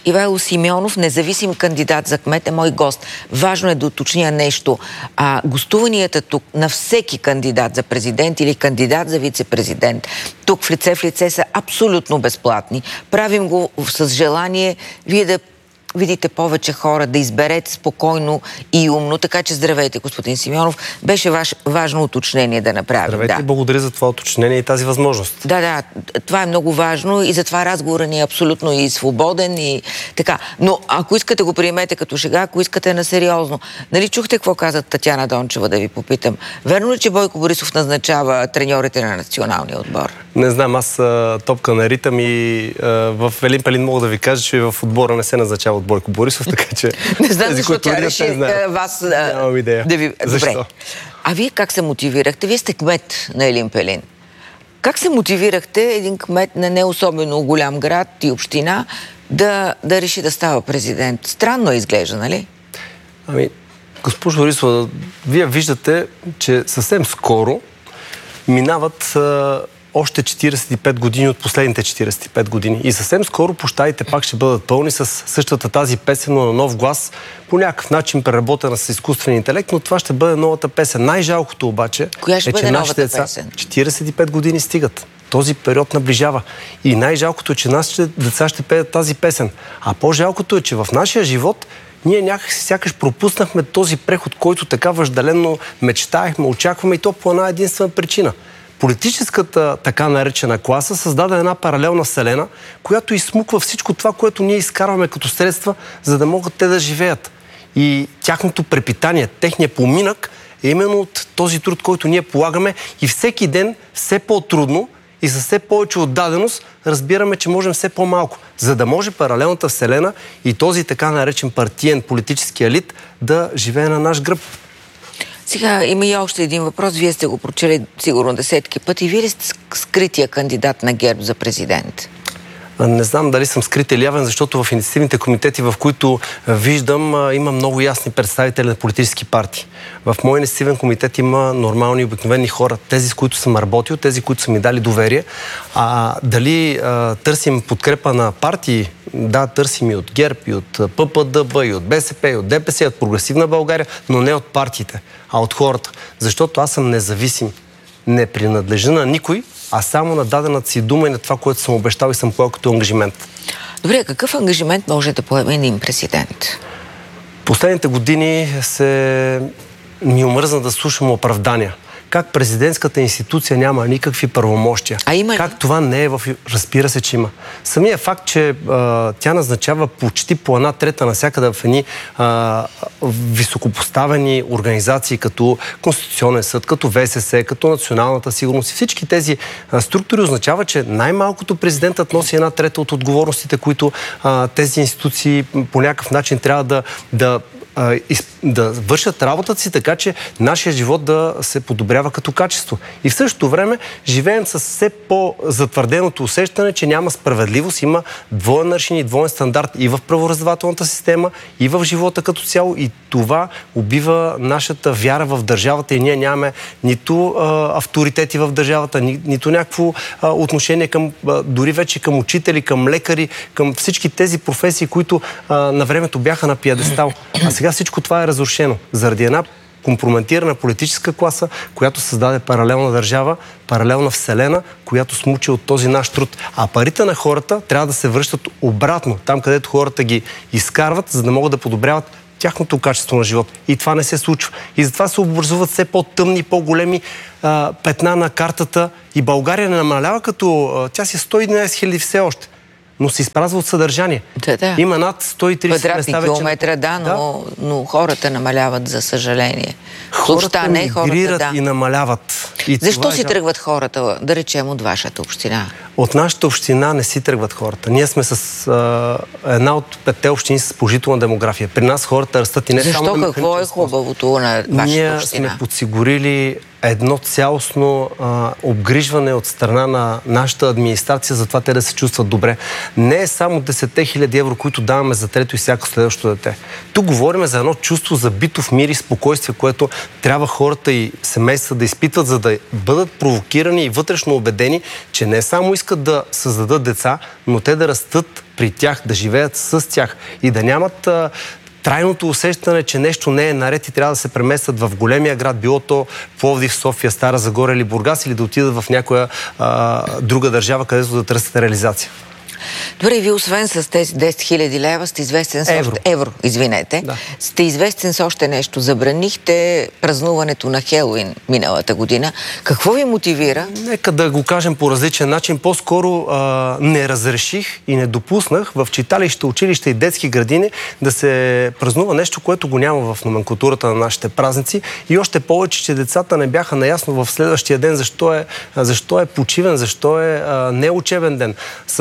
Ивайло Симеонов, независим кандидат за кмет, е мой гост. Важно е да уточня нещо. Гостуванията тук на всеки кандидат за президент или кандидат за вице-президент, тук в лице са абсолютно безплатни. Правим го с желание вие да видите повече хора, да изберете спокойно и умно. Така че здравейте, господин Симеонов. Беше важно уточнение да направим. Здравейте, да. Благодаря за това уточнение и тази възможност. Да, това е много важно и затова разговорът ни е абсолютно и свободен и така. Но ако искате го приемете като шега, ако искате на сериозно. Нали чухте какво каза Татяна Дончева, да ви попитам? Верно ли, че Бойко Борисов назначава треньорите на националния отбор? Не знам, аз топка на ритъм и в Елин Пелин мога да ви кажа, че в отбора не се назначава от Бойко Борисов, така че... Не знам защо тя реши вас да ви... Защо? Добре. А вие как се мотивирахте? Вие сте кмет на Елин Пелин. Как се мотивирахте един кмет на не особено голям град и община да реши да става президент? Странно изглежда, нали? Госпожо Борисова, вие виждате, че съвсем скоро минават още 45 години от последните 45 години. И съвсем скоро площадите пак ще бъдат пълни с същата тази песен, но на нов глас, по някакъв начин преработена с изкуствен интелект, но това ще бъде новата песен. Най-жалкото обаче е, че нашите деца 45 години стигат. Този период наближава. И най-жалкото е, че нашите деца ще пеят тази песен. А по-жалкото е, че в нашия живот ние някакси сякаш пропуснахме този преход, който така въжделенно мечтаехме, очакваме, и то по една единствена причина. Политическата така наречена класа създаде една паралелна вселена, която изсмуква всичко това, което ние изкарваме като средства, за да могат те да живеят. И тяхното препитание, техния поминък е именно от този труд, който ние полагаме, и всеки ден все по-трудно и с все повече отдаденост разбираме, че можем все по-малко, за да може паралелната вселена и този така наречен партиен политически елит да живее на наш гръб. Сега има и още един въпрос. Вие сте го прочели сигурно десетки пъти. Вие ли сте скрития кандидат на ГЕРБ за президент? Не знам дали съм скрит или явен, защото в инициативните комитети, в които виждам, има много ясни представители на политически партии. В мой инициативен комитет има нормални, обикновени хора. Тези, с които съм работил, тези, които са ми дали доверие. Дали търсим подкрепа на партии? Да, търсим и от ГЕРБ, и от ППДБ, и от БСП, и от ДПС, и от Прогресивна България, но не от партиите, а от хората. Защото аз съм независим. Не принадлежа на никой, а само на дадената си дума и на това, което съм обещал и съм поел като ангажимент. Добре, какъв ангажимент може да поеме един президент? Последните години ми омръзна да слушам оправдания. Как президентската институция няма никакви правомощия. Как това не е в... Разбира се, че има. Самият факт, че тя назначава почти по 1/3 навсякъде в едни високопоставени организации, като Конституционен съд, като ВСС, като Националната сигурност. И всички тези структури означава, че най-малкото президентът носи 1/3 от отговорностите, които тези институции по някакъв начин трябва да вършат работата си, така че нашия живот да се подобрява като качество. И в същото време живеем с все по-затвърденото усещане, че няма справедливост, има двоен аршин и двоен стандарт и в правораздавателната система, и в живота като цяло, и това убива нашата вяра в държавата, и ние нямаме нито авторитети в държавата, нито някакво отношение към, дори вече към учители, към лекари, към всички тези професии, които на времето бяха на пиедестал. А сега всичко това е разрушено заради една компрометирана политическа класа, която създаде паралелна държава, паралелна вселена, която смучи от този наш труд. А парите на хората трябва да се връщат обратно, там където хората ги изкарват, за да могат да подобряват тяхното качество на живот. И това не се случва. И затова се образуват все по-тъмни, по-големи петна на картата. И България не намалява, като тя си 111 хиляди все още, но се изпразва от съдържание. Да. Има над 130 квадратни километра, но хората намаляват, за съжаление. Хората мигрират и намаляват. Защо си тръгват хората, да речем, от вашата община? От нашата община не си тръгват хората. Ние сме с една от 5 общини с положителна демография. При нас хората растат и не само... Защо? Какво е хубавото на вашата община? Ние сме подсигурили едно цялостно обгрижване от страна на нашата администрация, за това те да се чувстват добре. Не е само 10 000 евро, които даваме за трето и всяко следващо дете. Тук говорим за едно чувство за битов мир и спокойствие, което трябва хората и семейства да изпитват, за да да бъдат провокирани и вътрешно убедени, че не само искат да създадат деца, но те да растат при тях, да живеят с тях и да нямат трайното усещане, че нещо не е наред и трябва да се преместят в големия град, било то Пловдив, София, Стара Загора или Бургас, или да отидат в някоя друга държава, където да търсят реализация. Добре, ви освен с тези 10 000 лева сте известен с евро, извинете. Да. Сте известен с още нещо. Забранихте празнуването на Хелоуин миналата година. Какво ви мотивира? Нека да го кажем по различен начин. По-скоро не разреших и не допуснах в читалища, училища и детски градини да се празнува нещо, което го няма в номенклатурата на нашите празници. И още повече, че децата не бяха наясно в следващия ден защо е почивен, защо е неучебен ден.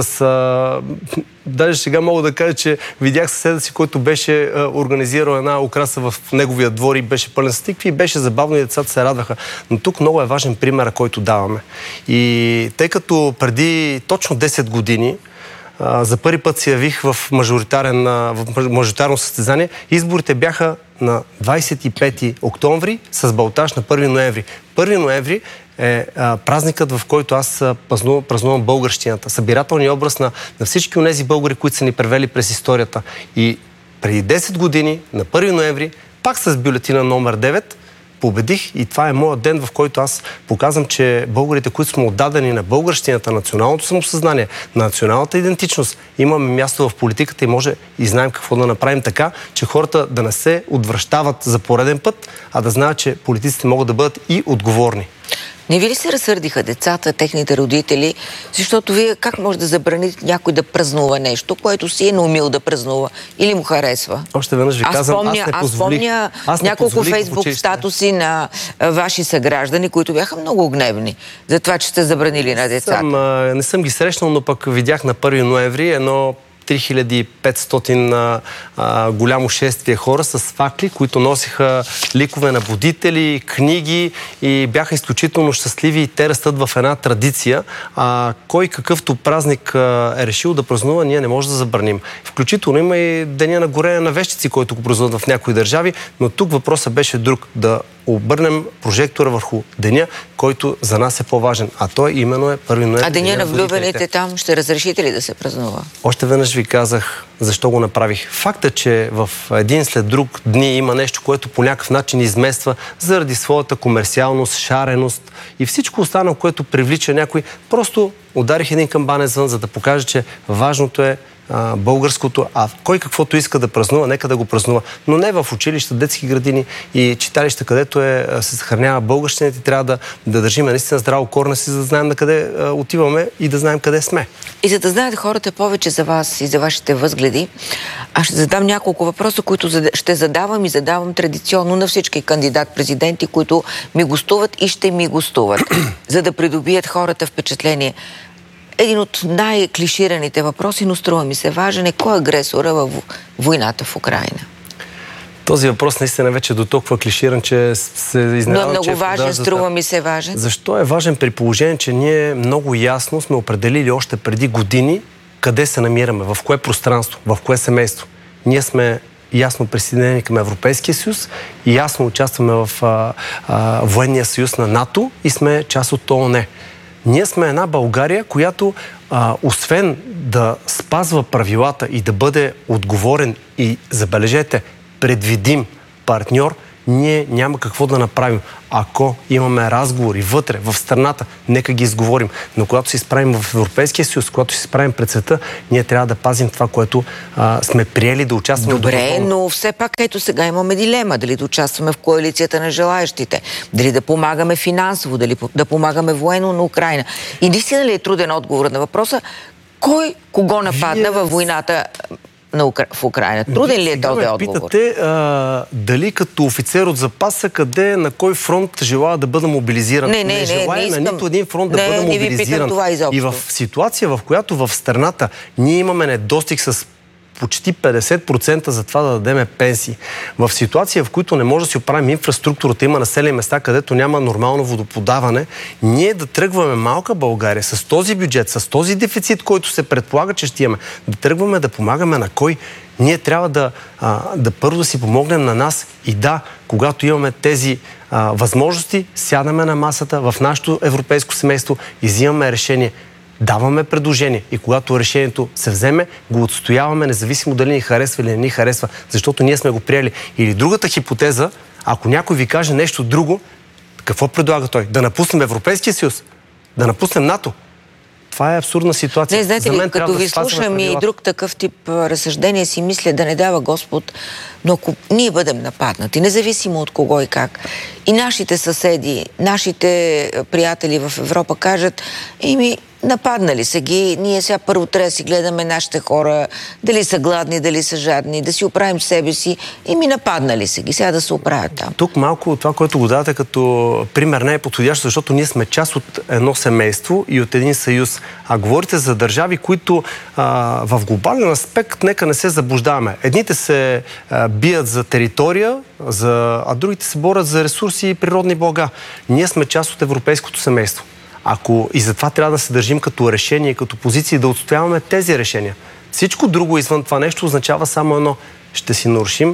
Даже сега мога да кажа, че видях съседа си, който беше организирал една украса в неговия двор и беше пълен с тикви и беше забавно и децата се радваха. Но тук много е важен пример, който даваме. И тъй като преди точно 10 години за първи път се явих в мажоритарно състезание, изборите бяха на 25 октомври с балтаж на 1 ноември. 1 ноември е празникът, в който аз празнувам българщината. Събирателният образ на всички онези българи, които са ни превели през историята. И преди 10 години, на 1 ноември, пак с бюлетина номер 9, победих и това е моят ден, в който аз показвам, че българите, които сме отдадени на българщината, националното самосъзнание, на националната идентичност, имаме място в политиката и може и знаем какво да направим така, че хората да не се отвръщават за пореден път, а да знаят, че политиците могат да бъдат и отговорни. Не ви ли се разсърдиха децата, техните родители, защото вие как може да забраните някой да празнува нещо, което си е наумил да празнува или му харесва? Още веднъж ви казвам, аз спомня няколко фейсбук статуси на ваши съграждани, които бяха много гневни за това, че сте забранили на децата. Не съм ги срещнал, но пък видях на 1 ноември едно 3500 голямо шествие хора с факли, които носиха ликове на будители, книги и бяха изключително щастливи и те растат в една традиция. Кой какъвто празник е решил да празнува, ние не може да забраним. Включително има и Деня на горене на вещици, който го празнуват в някои държави, но тук въпросът беше друг. Да обърнем прожектора върху деня, който за нас е по-важен. А той именно е 1 ноември. А деня на влюбените там ще разрешите ли да се празнува? Още веднъж ви казах защо го направих. Факта, че в един след друг дни има нещо, което по някакъв начин измества заради своята комерциалност, шареност и всичко останало, което привлича някой, просто ударих един камбанен звън, за да покажа, че важното е българското, а кой каквото иска да празнува, нека да го празнува. Но не в училища, детски градини и читалища, където се съхранява българщината и трябва да държим наистина здраво корена си, за да знаем на къде отиваме и да знаем къде сме. И за да знаят хората повече за вас и за вашите възгледи, аз ще задам няколко въпроса, които ще задавам и задавам традиционно на всички кандидат-президенти, които ми гостуват и ще ми гостуват, за да придобият хората впечатление. Един от най-клишираните въпроси, но струва ми се важен, е кой е агресора във войната в Украйна? Този въпрос наистина вече е до толкова клиширан, че се изненадвам. Но е много важен, струва ми се важен. Защо е важен при положение, че ние много ясно сме определили още преди години къде се намираме, в кое пространство, в кое семейство. Ние сме ясно присъединени към Европейския съюз и ясно участваме в военния съюз на НАТО и сме част от ООН. Ние сме една България, която освен да спазва правилата и да бъде отговорен и, забележете, предвидим партньор, ние няма какво да направим. Ако имаме разговори вътре, в страната, нека ги изговорим. Но когато се изправим в Европейския съюз, когато се изправим пред света, ние трябва да пазим това, което сме приели да участваме. Добре, но все пак ето сега имаме дилема. Дали да участваме в коалицията на желаещите, дали да помагаме финансово, дали да помагаме военно на Украйна. И наистина ли е труден отговор на въпроса кой кого нападна във войната в Украйна? Труден ли е този отговор? Питате дали като офицер от запаса, къде, на кой фронт желая да бъда мобилизиран? Не желая на нито един фронт да бъда мобилизиран. Това и в ситуация, в която в страната ние имаме недостиг с почти 50% за това да дадеме пенсии. В ситуация, в които не може да си оправим инфраструктурата, има населени места, където няма нормално водоподаване, ние да тръгваме малка България с този бюджет, с този дефицит, който се предполага, че ще имаме, да тръгваме да помагаме на кой? Ние трябва да първо да си помогнем на нас и да, когато имаме тези възможности, сядаме на масата в нашето европейско семейство и взимаме решение. Даваме предложение и когато решението се вземе, го отстояваме, независимо дали ни харесва или не ни харесва, защото ние сме го приели. Или другата хипотеза, ако някой ви каже нещо друго, какво предлага той? Да напуснем Европейския съюз? Да напуснем НАТО? Това е абсурдна ситуация. Не, знаете ли, като ви слушам и друг такъв тип разсъждение, си мисля да не дава Господ, но ако ние бъдем нападнати, независимо от кого и как, и нашите съседи, нашите приятели в Европа кажат, нападнали са ги, ние сега първо трябва да си гледаме нашите хора, дали са гладни, дали са жадни, да си оправим себе си, нападнали са ги, сега да се оправят там. Тук малко това, което го дадете като пример, не е подходящо, защото ние сме част от едно семейство и от един съюз. А говорите за държави, които в глобален аспект, нека не се заблуждаваме. Едните се бият за територия, а другите се борят за ресурси и природни блага. Ние сме част от европейското семейство. И затова трябва да се държим като решение, като позиции, да отстояваме тези решения. Всичко друго извън това нещо означава само едно. Ще си нарушим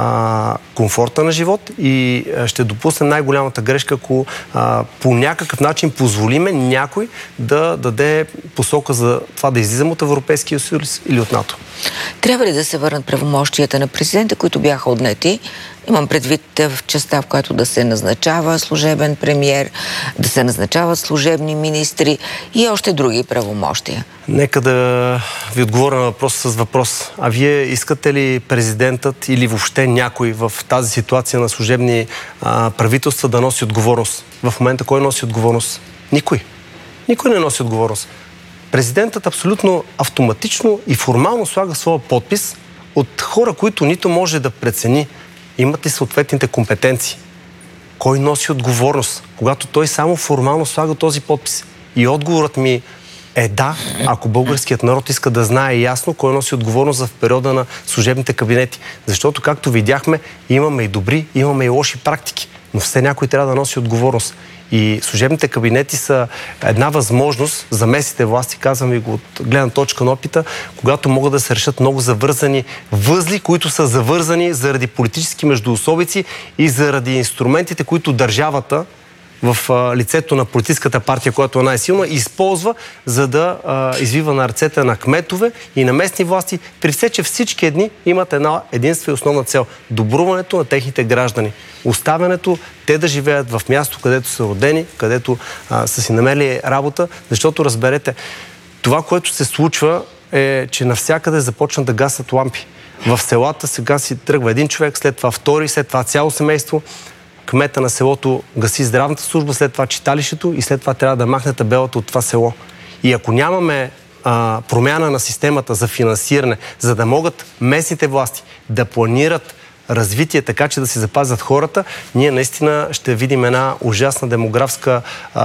комфорта на живот и ще допуснем най-голямата грешка, ако по някакъв начин позволиме някой да даде посока за това да излизам от Европейския съюз или от НАТО. Трябва ли да се върнат правомощията на президента, които бяха отнети? Имам предвид в частта, в която да се назначава служебен премиер, да се назначават служебни министри и още други правомощия. Нека да ви отговоря на въпроса с въпрос. А вие искате ли президентът или въобще някой в тази ситуация на служебни правителства да носи отговорност? В момента кой носи отговорност? Никой. Никой не носи отговорност. Президентът абсолютно автоматично и формално слага своя подпис от хора, които нито може да прецени имат ли съответните компетенции. Кой носи отговорност, когато той само формално слага този подпис? И отговорът ми е да, ако българският народ иска да знае ясно кой носи отговорност в периода на служебните кабинети. Защото, както видяхме, имаме и добри, имаме и лоши практики. Но все някой трябва да носи отговорност. И служебните кабинети са една възможност за местните власти, казвам ви го от гледна точка на опита, когато могат да се решат много завързани възли, които са завързани заради политически междуособици и заради инструментите, които държавата в лицето на политическата партия, която е най-силна, използва, за да извива на ръцете на кметове и на местни власти, при все, че всички едни имат една единствена и основна цел – добруването на техните граждани. Оставянето те да живеят в място, където са родени, където са си намерили работа, защото разберете, това, което се случва е, че навсякъде започнат да гасят лампи. В селата сега си тръгва един човек, след това втори, след това цяло семейство. Кмета на селото гаси здравната служба, след това читалището и след това трябва да махне табелата от това село. И ако нямаме промяна на системата за финансиране, за да могат местните власти да планират развитие така, че да си запазят хората, ние наистина ще видим една ужасна демографска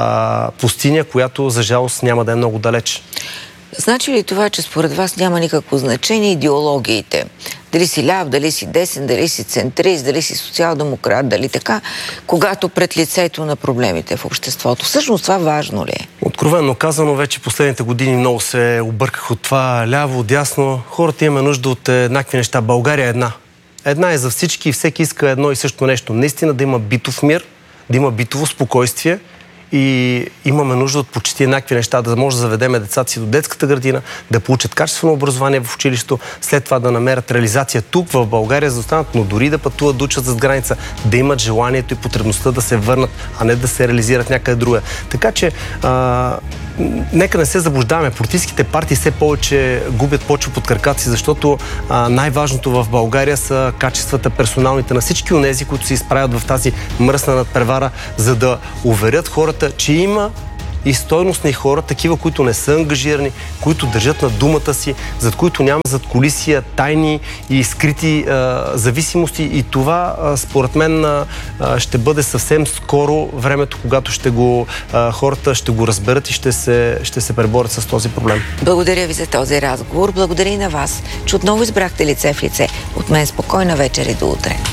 пустиня, която за жалост няма да е много далеч. Значи ли това, че според вас няма никакво значение идеологиите? Дали си ляв, дали си десен, дали си центрист, дали си социал-демократ, дали така, когато пред лицето на проблемите в обществото. Всъщност това важно ли е? Откровенно казано, вече последните години много се обърках от това ляво, дясно. Хората имаме нужда от еднакви неща. България е една. Една е за всички и всеки иска едно и също нещо. Наистина да има битов мир, да има битово спокойствие и имаме нужда от почти еднакви неща, да може да заведеме децата си до детската градина, да получат качествено образование в училището, след това да намерят реализация тук в България, за да останат, но дори да пътуват, да учат зад граница, да имат желанието и потребността да се върнат, а не да се реализират някъде друга. Така че нека не се заблуждаваме. Политическите партии все повече губят почва под краката си, защото най-важното в България са качествата персоналните на всички онези, които се изправят в тази мръсна надпревара, за да уверят хората, че има и стойностни хора, такива, които не са ангажирани, които държат на думата си, зад които няма задкулисия, тайни и скрити зависимости. И това, според мен, ще бъде съвсем скоро времето, когато хората ще го разберат и ще се преборят с този проблем. Благодаря ви за този разговор. Благодаря и на вас, че отново избрахте лице в лице. От мен спокойна вечер и до утре.